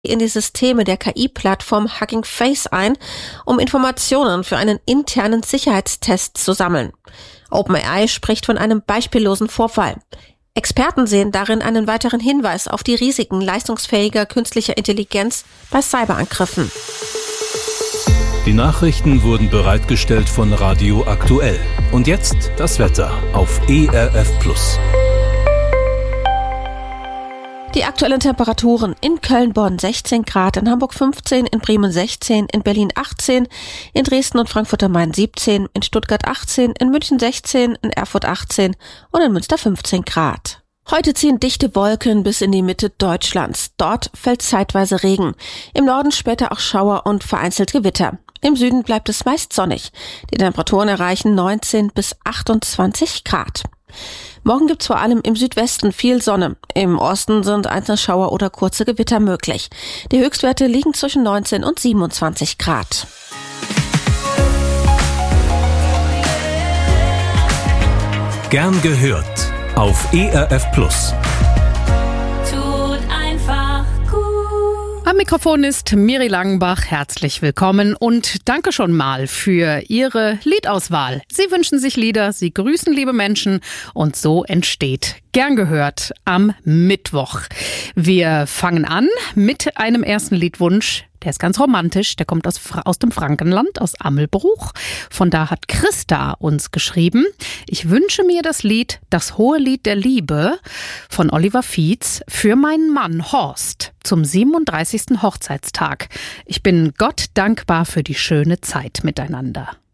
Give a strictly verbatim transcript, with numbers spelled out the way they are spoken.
in die Systeme der K I-Plattform Hugging Face ein, um Informationen für einen internen Sicherheitstest zu sammeln. OpenAI spricht von einem beispiellosen Vorfall. Experten sehen darin einen weiteren Hinweis auf die Risiken leistungsfähiger künstlicher Intelligenz bei Cyberangriffen. Die Nachrichten wurden bereitgestellt von Radio Aktuell. Und jetzt das Wetter auf E R F Plus. Die aktuellen Temperaturen: in Köln-Bonn sechzehn Grad, in Hamburg fünfzehn, in Bremen sechzehn, in Berlin achtzehn, in Dresden und Frankfurt am Main siebzehn, in Stuttgart achtzehn, in München sechzehn, in Erfurt achtzehn und in Münster fünfzehn Grad. Heute ziehen dichte Wolken bis in die Mitte Deutschlands. Dort fällt zeitweise Regen. Im Norden später auch Schauer und vereinzelt Gewitter. Im Süden bleibt es meist sonnig. Die Temperaturen erreichen neunzehn bis achtundzwanzig Grad. Morgen gibt's vor allem im Südwesten viel Sonne. Im Osten sind einzelne Schauer oder kurze Gewitter möglich. Die Höchstwerte liegen zwischen neunzehn und siebenundzwanzig Grad. Gern gehört auf E R F Plus. Am Mikrofon ist Miri Langenbach. Herzlich willkommen und danke schon mal für Ihre Liedauswahl. Sie wünschen sich Lieder, Sie grüßen liebe Menschen und so entsteht Gern gehört am Mittwoch. Wir fangen an mit einem ersten Liedwunsch. Der ist ganz romantisch, der kommt aus, aus dem Frankenland, aus Ammelbruch. Von da hat Christa uns geschrieben: Ich wünsche mir das Lied Das hohe Lied der Liebe von Oliver Fietz für meinen Mann Horst zum siebenunddreißigsten Hochzeitstag. Ich bin Gott dankbar für die schöne Zeit miteinander.